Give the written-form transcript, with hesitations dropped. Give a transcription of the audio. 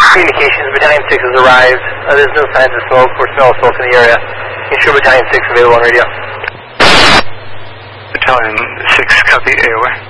Communications, Battalion 6 has arrived. There's no signs of smoke or smell of smoke in the area. Ensure Battalion 6 available on radio. Battalion 6, copy, AOA.